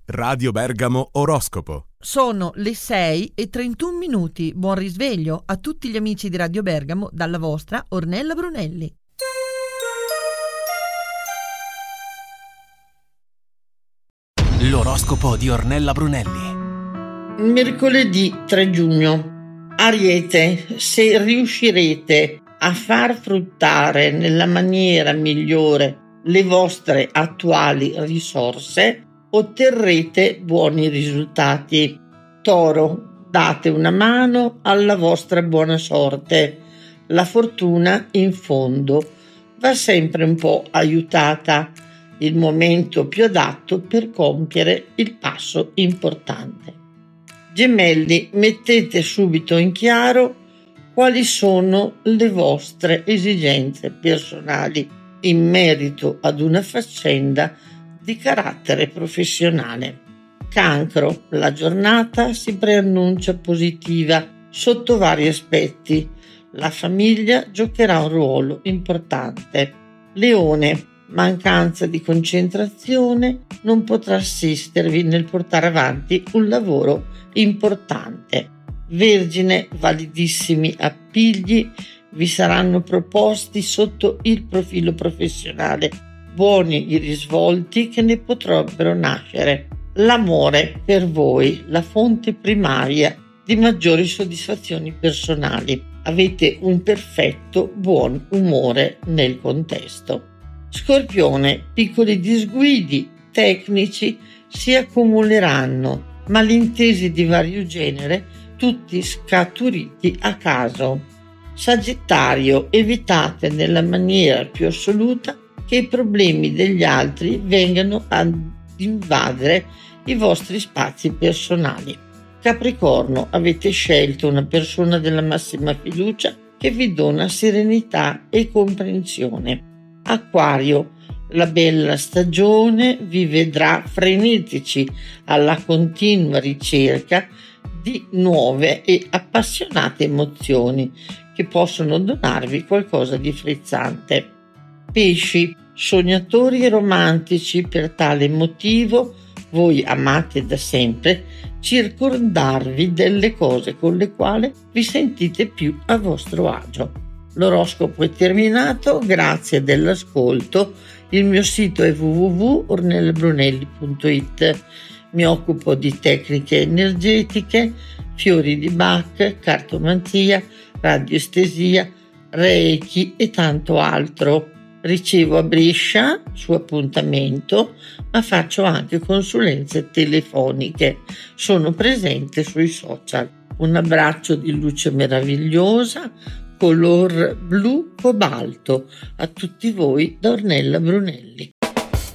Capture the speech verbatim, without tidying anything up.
Radio Bergamo Oroscopo. Sono le sei e trentuno minuti. Buon risveglio a tutti gli amici di Radio Bergamo dalla vostra Ornella Brunelli. L'oroscopo di Ornella Brunelli. Mercoledì tre giugno. Ariete, se riuscirete a far fruttare nella maniera migliore le vostre attuali risorse, otterrete buoni risultati. Toro, date una mano alla vostra buona sorte. La fortuna in fondo va sempre un po' aiutata. Il momento più adatto per compiere il passo importante. Gemelli, mettete subito in chiaro quali sono le vostre esigenze personali in merito ad una faccenda di carattere professionale. Cancro, la giornata si preannuncia positiva sotto vari aspetti. La famiglia giocherà un ruolo importante. Leone, mancanza di concentrazione non potrà assistervi nel portare avanti un lavoro importante. Vergine, validissimi appigli vi saranno proposti sotto il profilo professionale. Buoni i risvolti che ne potrebbero nascere. L'amore per voi, la fonte primaria di maggiori soddisfazioni personali. Avete un perfetto buon umore nel contesto. Scorpione, piccoli disguidi tecnici si accumuleranno, malintesi di vario genere, tutti scaturiti a caso. Sagittario, evitate nella maniera più assoluta che i problemi degli altri vengano ad invadere i vostri spazi personali. Capricorno, avete scelto una persona della massima fiducia che vi dona serenità e comprensione. Acquario, la bella stagione vi vedrà frenetici alla continua ricerca di nuove e appassionate emozioni che possono donarvi qualcosa di frizzante. Pesci, sognatori e romantici, per tale motivo voi amate da sempre circondarvi delle cose con le quali vi sentite più a vostro agio. L'oroscopo è terminato, grazie dell'ascolto. Il mio sito è w w w punto ornella brunelli punto i t. Mi occupo di tecniche energetiche, fiori di Bach, cartomanzia, radioestesia, reiki e tanto altro. Ricevo a Brescia su appuntamento, ma faccio anche consulenze telefoniche. Sono presente sui social. Un abbraccio di luce meravigliosa, color blu cobalto, a tutti voi da Ornella Brunelli.